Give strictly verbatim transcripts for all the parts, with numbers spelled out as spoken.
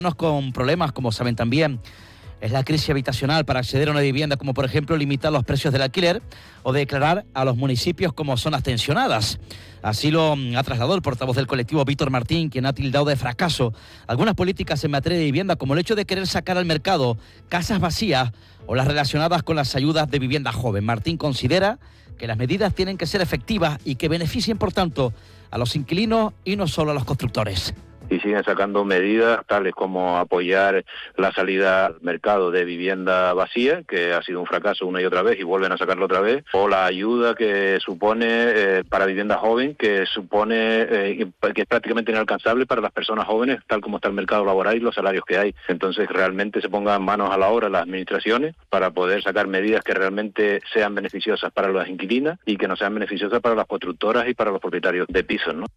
Con problemas, como saben también, es la crisis habitacional para acceder a una vivienda, como por ejemplo limitar los precios del alquiler o declarar a los municipios como zonas tensionadas. Así lo ha trasladado el portavoz del colectivo, Víctor Martín, quien ha tildado de fracaso algunas políticas en materia de vivienda, como el hecho de querer sacar al mercado casas vacías o las relacionadas con las ayudas de vivienda joven. Martín considera que las medidas tienen que ser efectivas y que beneficien, por tanto, a los inquilinos y no solo a los constructores. Y siguen sacando medidas tales como apoyar la salida al mercado de vivienda vacía, que ha sido un fracaso una y otra vez y vuelven a sacarlo otra vez, o la ayuda que supone eh, para vivienda joven, que supone eh, que es prácticamente inalcanzable para las personas jóvenes, tal como está el mercado laboral y los salarios que hay. Entonces realmente se pongan manos a la obra las administraciones para poder sacar medidas que realmente sean beneficiosas para las inquilinas y que no sean beneficiosas para las constructoras y para los propietarios de pisos, ¿no?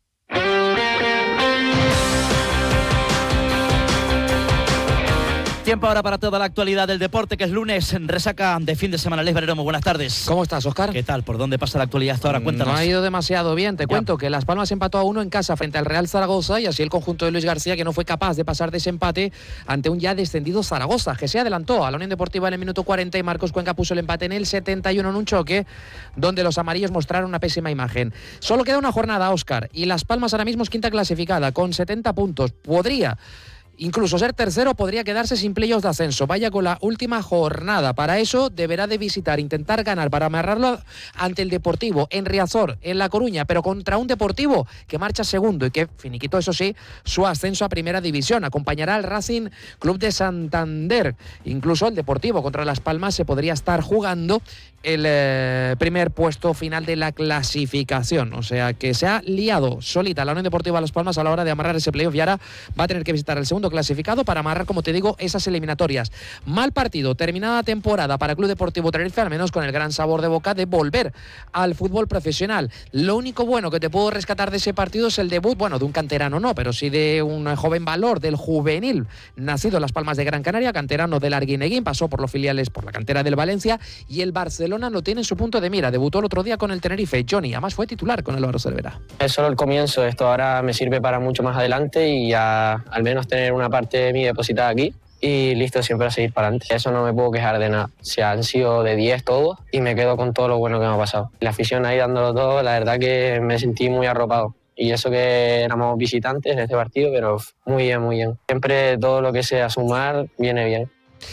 Tiempo ahora para toda la actualidad del deporte, que es lunes, resaca de fin de semana. Les Valero, muy buenas tardes. ¿Cómo estás, Óscar? ¿Qué tal? ¿Por dónde pasa la actualidad hasta ahora? Cuéntanos. No ha ido demasiado bien. Te ya. cuento que Las Palmas empató a uno en casa frente al Real Zaragoza y así el conjunto de Luis García, que no fue capaz de pasar de ese empate ante un ya descendido Zaragoza, que se adelantó a la Unión Deportiva en el minuto cuarenta y Marcos Cuenca puso el empate en el setenta y uno en un choque donde los amarillos mostraron una pésima imagen. Solo queda una jornada, Óscar, y Las Palmas ahora mismo es quinta clasificada con setenta puntos. Podría incluso ser tercero, podría quedarse sin playoffs de ascenso. Vaya con la última jornada. Para eso deberá de visitar, intentar ganar para amarrarlo ante el Deportivo en Riazor, en La Coruña, pero contra un Deportivo que marcha segundo y que finiquitó, eso sí, su ascenso a Primera División. Acompañará al Racing Club de Santander. Incluso el Deportivo contra Las Palmas se podría estar jugando el eh, primer puesto final de la clasificación. O sea que se ha liado solita la Unión Deportiva Las Palmas a la hora de amarrar ese playoff y ahora va a tener que visitar el segundo clasificado para amarrar, como te digo, esas eliminatorias. Mal partido, terminada temporada para el Club Deportivo Tenerife, al menos con el gran sabor de boca de volver al fútbol profesional. Lo único bueno que te puedo rescatar de ese partido es el debut, bueno, de un canterano no, pero sí de un joven valor, del juvenil, nacido en Las Palmas de Gran Canaria, canterano del Arguineguín, pasó por los filiales, por la cantera del Valencia, y el Barcelona lo tiene en su punto de mira. Debutó el otro día con el Tenerife. Johnny, además fue titular con el Álvaro Cervera. Es solo el comienzo, esto ahora me sirve para mucho más adelante y ya al menos tener una parte de mí depositada aquí y listo siempre a seguir para adelante. Eso no me puedo quejar de nada. O sea, han sido de diez todos y me quedo con todo lo bueno que me ha pasado. La afición ahí dándolo todo, la verdad que me sentí muy arropado. Y eso que éramos visitantes en este partido, pero muy bien, muy bien. Siempre todo lo que sea sumar viene bien.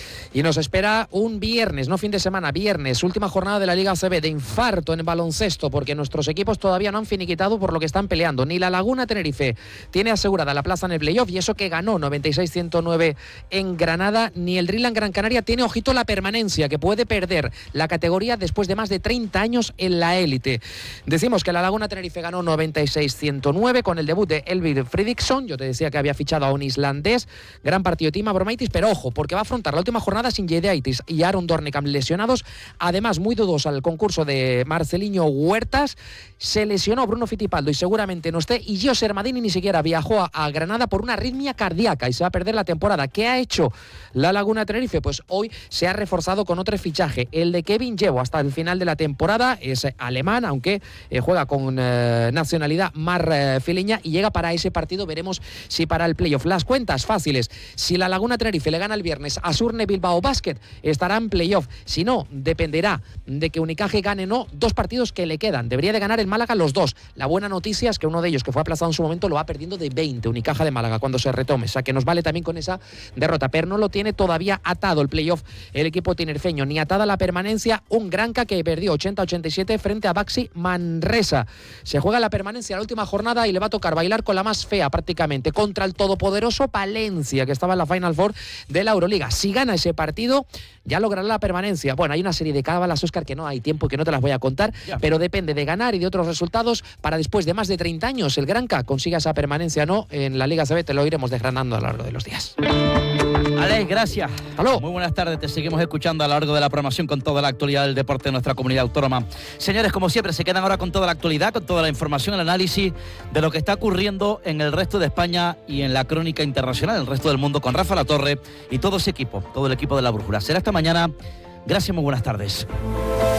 Y nos espera un viernes, no fin de semana, viernes, última jornada de la Liga A C B, de infarto en baloncesto, porque nuestros equipos todavía no han finiquitado por lo que están peleando. Ni la Laguna Tenerife tiene asegurada la plaza en el playoff, y eso que ganó noventa y seis a ciento nueve en Granada, ni el Dreamland Gran Canaria tiene, ojito, la permanencia, que puede perder la categoría después de más de treinta años en la élite. Decimos que la Laguna Tenerife ganó noventa y seis a ciento nueve con el debut de Elvir Fredriksson. Yo te decía que había fichado a un islandés, gran partido de Tima Bromaitis, pero ojo, porque va a afrontar la última jornada sin Jedeitis y Aaron Dornekam lesionados. Además, muy dudoso al concurso de Marceliño Huertas. Se lesionó Bruno Fittipaldo y seguramente no esté. Y Gio Sermadini ni siquiera viajó a, a Granada por una arritmia cardíaca y se va a perder la temporada. ¿Qué ha hecho la Laguna Tenerife? Pues hoy se ha reforzado con otro fichaje, el de Kevin Llevo, hasta el final de la temporada. Es alemán, aunque eh, juega con eh, nacionalidad marfileña y llega para ese partido. Veremos si para el playoff. Las cuentas fáciles: si la Laguna Tenerife le gana el viernes a Surne Bilbao Basket, estará en playoff. Si no, dependerá de que Unicaje gane no dos partidos que le quedan. Debería de ganar el Málaga los dos. La buena noticia es que uno de ellos, que fue aplazado en su momento, lo va perdiendo de veinte, Unicaja de Málaga, cuando se retome. O sea que nos vale también con esa derrota, pero no lo tiene todavía atado el playoff el equipo tinerfeño, ni atada la permanencia un Granca que perdió ochenta a ochenta y siete frente a Baxi Manresa. Se juega la permanencia la última jornada y le va a tocar bailar con la más fea prácticamente, contra el todopoderoso Palencia, que estaba en la Final Four de la Euroliga. Si gana ese partido, ya logrará la permanencia. Bueno, hay una serie de cábalas, Óscar, que no hay tiempo y que no te las voy a contar, ya, pero depende de ganar y de otros resultados para después de más de treinta años el Granca consiga esa permanencia no en la Liga A C B. Te lo iremos desgranando a lo largo de los días. Alex, gracias. Aló. Muy buenas tardes, te seguimos escuchando a lo largo de la programación con toda la actualidad del deporte de nuestra comunidad autónoma. Señores, como siempre, se quedan ahora con toda la actualidad, con toda la información, el análisis de lo que está ocurriendo en el resto de España y en la crónica internacional, en el resto del mundo, con Rafa Latorre y todo ese equipo, todo el equipo de La Brújula. Será esta mañana. Gracias, muy buenas tardes.